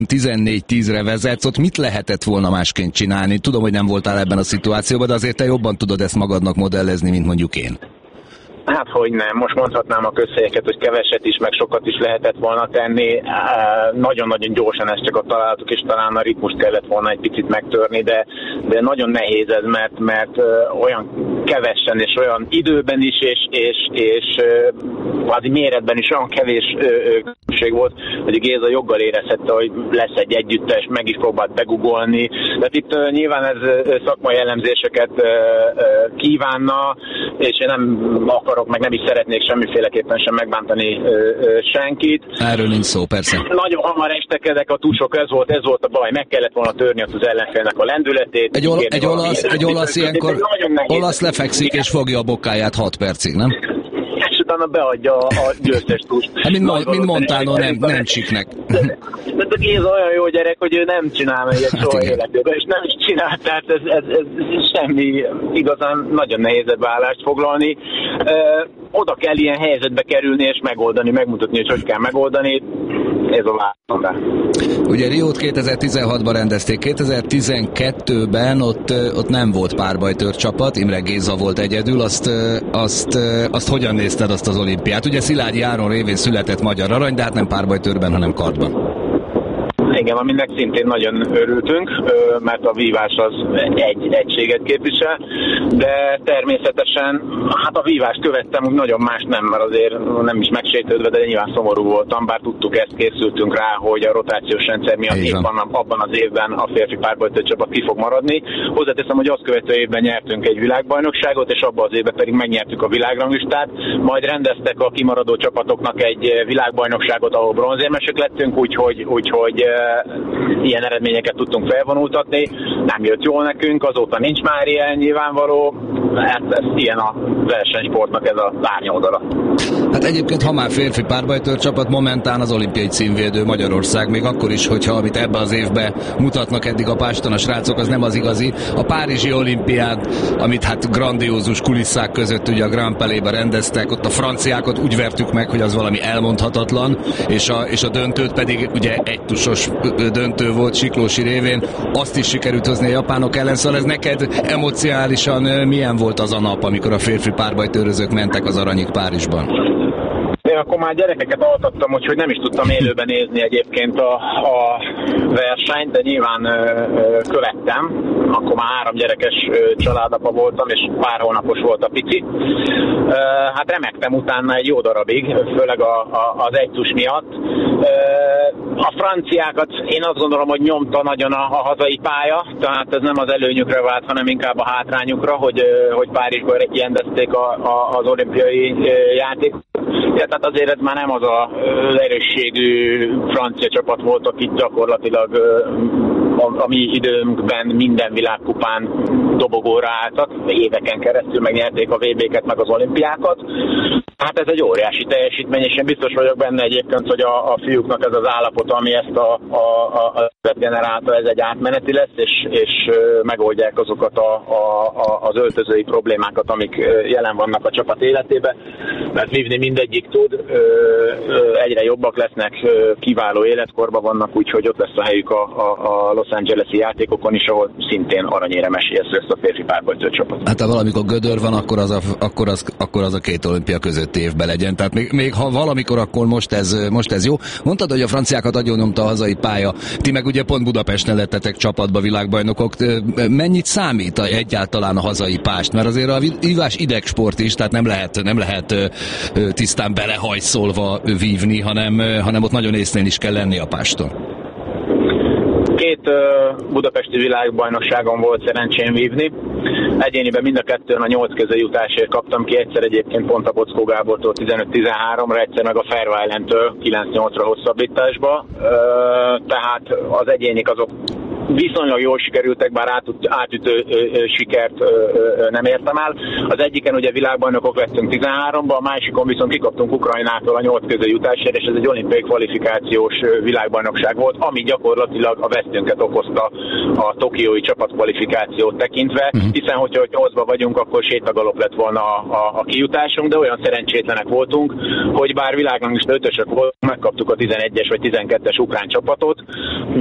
14-10-re vezetsz, ott mit lehetett volna másként csinálni? Tudom, hogy nem voltál ebben a szituációban, de azért te jobban tudod ezt magadnak modellezni, mint mondjuk én. Hát, hogy nem. Most mondhatnám a közhelyeket, hogy keveset is, meg sokat is lehetett volna tenni. Nagyon-nagyon gyorsan ezt csak a találatok, és talán a ritmust kellett volna egy picit megtörni, de nagyon nehéz ez, mert olyan kevesen, és olyan időben is, és kvázi méretben is olyan kevés különbség volt, hogy Géza joggal érezhette, hogy lesz egy együttes, meg is próbált begugolni. De itt nyilván ez szakmai elemzéseket kívánna, és én nem akarok, meg nem is szeretnék semmiféleképpen sem megbántani senkit. Erről nincs szó, persze. Nagyon hamar estek ezek a tusok, ez volt a baj, meg kellett volna törni az ellenfélnek a lendületét. Egy olasz ilyenkor olasz lefekszik és fogja a bokáját 6 percig, nem? És utána beadja a győztes tust. Hát, mint Montano, nem csiknek. De a Géza olyan jó gyerek, hogy ő nem csinál meg egy soha életében, és nem is csinál, tehát ez semmi igazán nagyon nehezebb állást foglalni. Oda kell ilyen helyzetbe kerülni és megoldani, megmutatni, hogy kell megoldani. Ez a válasz. Ugye Riót 2016-ban rendezték, 2012-ben ott nem volt párbajtőr csapat, Imre Géza volt egyedül, azt hogyan nézted azt az olimpiát? Ugye Szilágyi Áron révén született magyar arany, de hát nem párbajtőrben, hanem kardban. Igen, aminek szintén nagyon örültünk, mert a vívás az egy egységet képvisel, de természetesen hát a vívást követtem, nagyon más nem, mert azért nem is megsértődve, de nyilván szomorú voltam, bár tudtuk ezt, készültünk rá, hogy a rotációs rendszer miatt abban az évben a férfi párbajtőr csapat ki fog maradni. Hozzáteszem, hogy azt követő évben nyertünk egy világbajnokságot, és abban az évben pedig megnyertük a világranglistát, majd rendeztek a kimaradó csapatoknak egy világbajnokságot, ahol bronzérmesek lettünk, úgyhogy ilyen eredményeket tudtunk felvonultatni, nem jött jól nekünk, azóta nincs már ilyen nyilvánvaló, ez ilyen a versenysportnak ez az árnyoldala. Hát egyébként, ha már férfi párbajtőr csapat, momentán az olimpiai címvédő Magyarország, még akkor is, hogyha amit ebbe az évben mutatnak eddig a páston a srácok, az nem az igazi. A párizsi olimpiád, amit hát grandiózus kulisszák között ugye a Grand Palais-ba rendeztek, ott a franciákat úgy vertük meg, hogy az valami elmondhatatlan, és a döntőt pedig ugye egy tusos döntő volt Siklósi révén, azt is sikerült hozni a japánok ellen, szóval ez neked emocionálisan milyen volt az a nap, amikor a férfi párbajtőrözők mentek az aranyig Párizsban? Én akkor már gyerekeket altattam, úgyhogy nem is tudtam élőben nézni egyébként a versenyt, de nyilván követtem. Akkor már 3 gyerekes családapa voltam, és pár hónapos volt a pici. Hát remektem utána egy jó darabig, főleg az egytus miatt. A franciákat én azt gondolom, hogy nyomta nagyon a hazai pálya, tehát ez nem az előnyükre vált, hanem inkább a hátrányukra, hogy Párizsban rendezték az olimpiai játékot. Ja, tehát azért ez már nem az az erősségű francia csapat volt, akik gyakorlatilag a mi időnkben minden világkupán dobogóra álltak, éveken keresztül megnyerték a VB-ket, meg az olimpiákat. Hát ez egy óriási teljesítmény, és én biztos vagyok benne egyébként, hogy a fiúknak ez az állapot, ami ezt a generálta, ez egy átmeneti lesz, és megoldják azokat az öltözői problémákat, amik jelen vannak a csapat életében, mert vívni mindegyik tud, egyre jobbak lesznek, kiváló életkorban vannak, úgyhogy ott lesz a helyük a Los Angeles-i játékokon is, ahol szintén aranyérem esélyes lesz a férfi párbajtőr csapat. Hát ha valamikor gödör van, akkor az a 2 olimpia közötti évben legyen. Tehát még ha valamikor, akkor most ez jó. Mondtad, hogy a franciákat agyonnyomta a hazai pálya. Ti meg ugye pont Budapesten lettetek csapatba világbajnokok. Mennyit számít egyáltalán a hazai pást? Mert azért a vívás idegsport is, tehát nem lehet tisztán belehajszolva vívni, hanem ott nagyon észnél is kell lenni a páston. 2 budapesti világbajnokságon volt szerencsém vívni. Egyéniben mind a 2-n a 8 jutásért kaptam ki, egyszer egyébként pont a Bockó Gábortól 15-13-ra, egyszer meg a Fair Island-től 9-8-ra hosszabbításba. Tehát az egyénik azok viszonylag jól sikerültek, bár átütő sikert nem értem el. Az egyiken ugye világbajnokok lettünk 13-ban, a másikon viszont kikaptunk Ukrajnától a 8 közé jutásért, és ez egy olimpiai kvalifikációs világbajnokság volt, ami gyakorlatilag a vesztünket okozta a tokiói csapatkvalifikációt tekintve, hiszen hogyha 8-ban vagyunk, akkor sétagalop lett volna a kijutásunk, de olyan szerencsétlenek voltunk, hogy bár világranglista 5-ösök volt, megkaptuk a 11-es vagy 12-es ukrán csapatot,